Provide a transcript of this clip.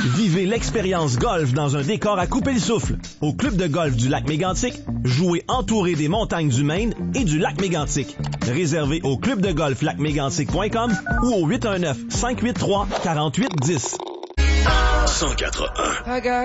Vivez l'expérience golf dans un décor à couper le souffle. Au club de golf du lac Mégantic, jouez entouré des montagnes du Maine et du lac Mégantic. Réservez au clubdegolflacmégantic.com ou au 819-583-4810. 104.1